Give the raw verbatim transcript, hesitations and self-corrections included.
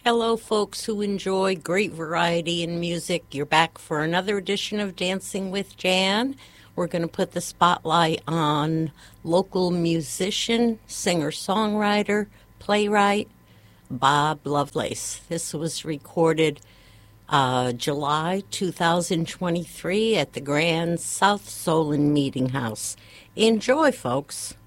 Hello, folks who enjoy great variety in music. You're back for another edition of Dancing with Jan. We're going to put the spotlight on local musician, singer-songwriter, playwright, Bob Lovelace. This was recorded uh, July two thousand twenty-three at the Grand South Solon Meeting House. Enjoy, folks.